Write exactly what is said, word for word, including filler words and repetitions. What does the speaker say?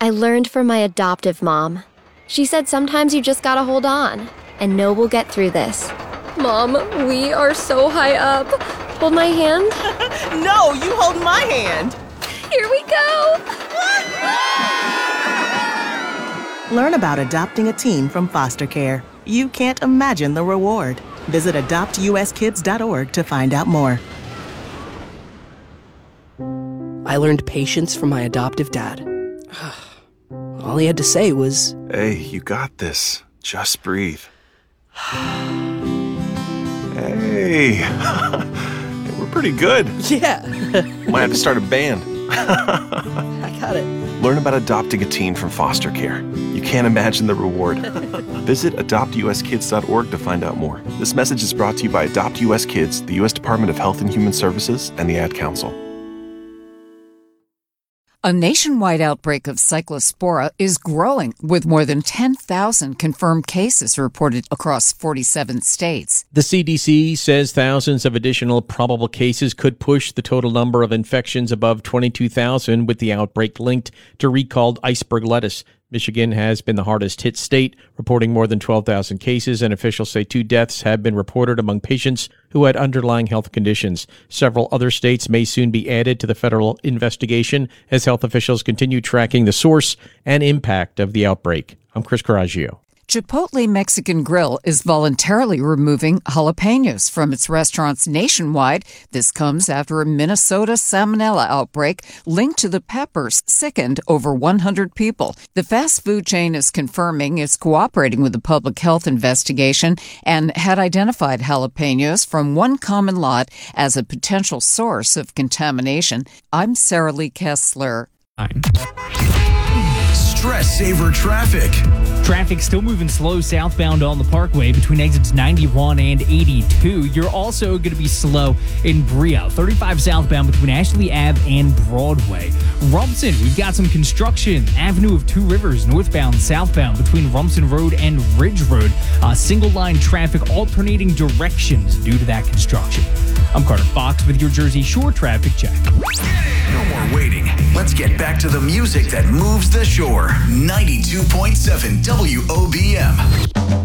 I learned from my adoptive mom. She said sometimes you just gotta hold on, and know we'll get through this. Mom, we are so high up. Hold my hand. No, you hold my hand. Here we go. Learn about adopting a teen from foster care. You can't imagine the reward. Visit adopt u s kids dot org to find out more. I learned patience from my adoptive dad. All he had to say was, "Hey, you got this. Just breathe." Hey, we're pretty good. yeah, Might have to start a band. I got it. Learn about adopting a teen from foster care. You can't imagine the reward. Visit adopt u s kids dot org to find out more. This message is brought to you by Adopt U S Kids, the U S Department of Health and Human Services, and the Ad Council. A nationwide outbreak of cyclospora is growing, with more than ten thousand confirmed cases reported across forty-seven states. The C D C says thousands of additional probable cases could push the total number of infections above twenty-two thousand, with the outbreak linked to recalled iceberg lettuce. Michigan has been the hardest hit state, reporting more than twelve thousand cases, and officials say two deaths have been reported among patients who had underlying health conditions. Several other states may soon be added to the federal investigation as health officials continue tracking the source and impact of the outbreak. I'm Chris Coraggio. Chipotle Mexican Grill is voluntarily removing jalapenos from its restaurants nationwide. This comes after a Minnesota salmonella outbreak linked to the peppers sickened over one hundred people. The fast food chain is confirming it's cooperating with the public health investigation and had identified jalapenos from one common lot as a potential source of contamination. I'm Sarah Lee Kessler. Stress saver traffic. Traffic still moving slow southbound on the Parkway between exits ninety-one and eighty-two. You're also going to be slow in Brea, thirty-five southbound between Ashley Ave and Broadway. Rumson, we've got some construction. Avenue of Two Rivers, northbound, southbound between Rumson Road and Ridge Road. Uh, single line traffic alternating directions due to that construction. I'm Carter Fox with your Jersey Shore traffic check. No more waiting. Let's get back to the music that moves the shore. ninety-two point seven W O B M.